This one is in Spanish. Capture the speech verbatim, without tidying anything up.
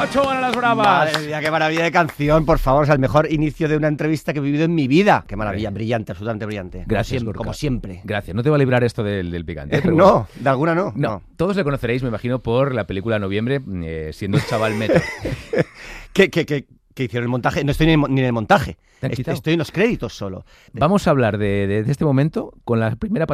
Saskatchewan a las bravas. Madre mía, qué maravilla de canción, por favor. O sea, el mejor inicio de una entrevista que he vivido en mi vida. Qué maravilla, Bien. brillante, absolutamente brillante. Gracias, como, Gorka. siempre, como siempre. Gracias. No te va a librar esto del, del picante. ¿eh? Pero no, bueno. de alguna no. no. No. Todos le conoceréis, me imagino, por la película Noviembre, eh, siendo el chaval metro. que, que, que, que hicieron el montaje. No estoy ni en, ni en el montaje. ¿Te han Est- quitado? Estoy en los créditos solo. Vamos a hablar de, de, de este momento con la primera